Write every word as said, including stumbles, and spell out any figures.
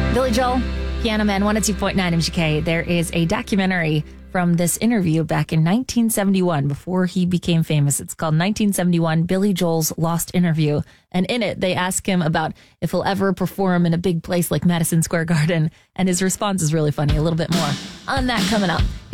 Billy Joel, Piano Man, one oh two point nine M G K. There is a documentary from this interview back in nineteen seventy-one before he became famous. It's called nineteen seventy-one Billy Joel's Lost Interview. And in it, they ask him about if he'll ever perform in a big place like Madison Square Garden. And his response is really funny. A little bit more on that coming up.